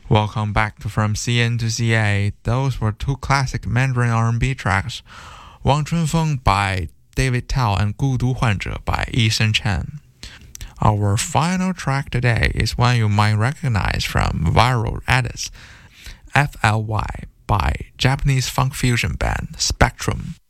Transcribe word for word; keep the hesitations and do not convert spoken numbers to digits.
Welcome back to From C N to C A. Those were two classic Mandarin R and B tracks, 望春风 by David Tao and 孤独患者 by Eason Chen. Our final track today is one you might recognize from Viral Edits, F L Y by Japanese funk fusion band Spectrum.